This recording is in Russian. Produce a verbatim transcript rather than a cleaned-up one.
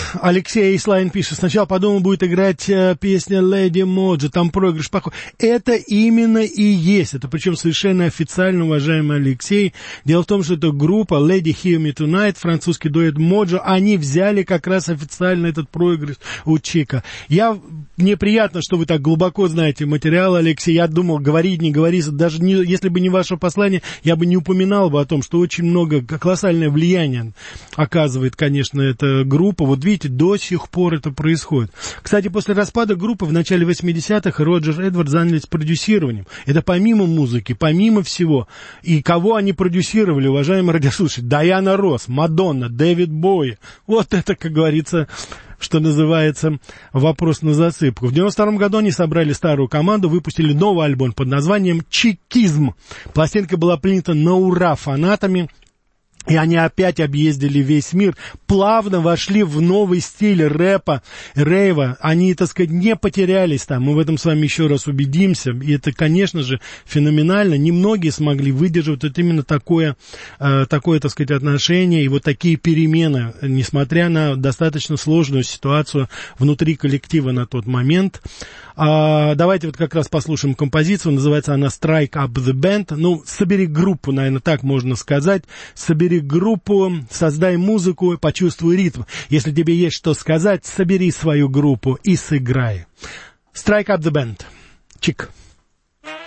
Алексей Ислайн пишет, сначала подумал, будет играть э, песня Lady Mojo, там проигрыш похож. Это именно и есть, это причем совершенно официально, уважаемый Алексей. Дело в том, что эта группа Lady Hear Me Tonight, французский дуэт Mojo, они взяли как раз официально этот проигрыш у Чика. Я, мне приятно, что вы так глубоко знаете материал, Алексей. Я думал, говорить, не говорить, даже не, если бы не ваше послание, я бы не упоминал бы о том, что очень много, колоссальное влияние оказывает, конечно, эта группа. Вот видите, до сих пор это происходит. Кстати, после распада группы в начале восьмидесятых Роджер Эдвард занялись продюсированием. Это помимо музыки, помимо всего. И кого они продюсировали, уважаемые радиослушатели? Дайана Росс, Мадонна, Дэвид Боуи. Вот это, как говорится, что называется, вопрос на засыпку. В девяносто втором году они собрали старую команду, выпустили новый альбом под названием «Чикизм». Пластинка была принята на ура фанатами. И они опять объездили весь мир, плавно вошли в новый стиль рэпа, рейва. Они, так сказать, не потерялись там. Мы в этом с вами еще раз убедимся. И это, конечно же, феноменально. Немногие смогли выдержать вот именно такое, э, такое, так сказать, отношение и вот такие перемены, несмотря на достаточно сложную ситуацию внутри коллектива на тот момент. А, давайте вот как раз послушаем композицию. Называется она «Strike Up the Band». Ну, собери группу, наверное, так можно сказать. Собери группу, создай музыку, почувствуй ритм. Если тебе есть что сказать, собери свою группу и сыграй. Strike Up the Band. Чик.